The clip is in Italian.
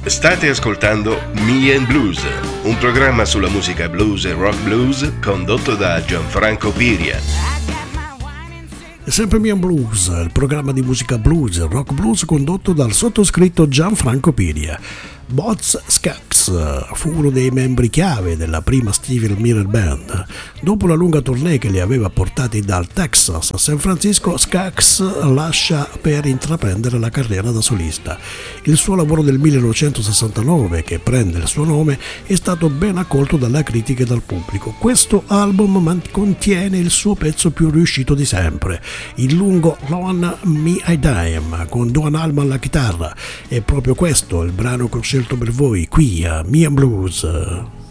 State ascoltando Me and Blues, un programma sulla musica blues e rock blues condotto da Gianfranco Piria. È sempre Me and Blues, il programma di musica blues e rock blues condotto dal sottoscritto Gianfranco Piria. Boz Scaggs fu uno dei membri chiave della prima Stevie Miller Band. Dopo la lunga tournée che li aveva portati dal Texas a San Francisco, Scaggs lascia per intraprendere la carriera da solista. Il suo lavoro del 1969, che prende il suo nome, è stato ben accolto dalla critica e dal pubblico. Questo album contiene il suo pezzo più riuscito di sempre, il lungo Loan Me a Dime, con Duane Allman alla chitarra. È proprio questo il brano che ho scelto per voi qui a Me and Blues.